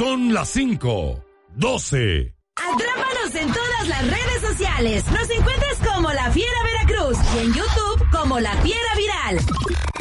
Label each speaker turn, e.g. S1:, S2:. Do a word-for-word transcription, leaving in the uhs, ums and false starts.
S1: Son las cinco, doce.
S2: Atrápanos en todas las redes sociales. Nos encuentras como La Fiera Veracruz y en YouTube como La Fiera Viral.